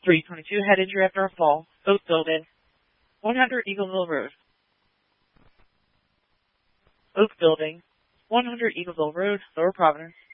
322 head injury after a fall. Oak Building. 100 Eagleville Road. Oak Building. 100 Eagleville Road, Lower Providence.